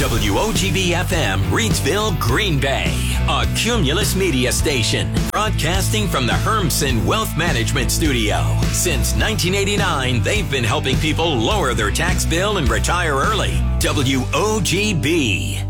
WOGB-FM, Reidsville, Green Bay, a Cumulus Media station, broadcasting from the Hermsen Wealth Management Studio. Since 1989, they've been helping people lower their tax bill and retire early. WOGB.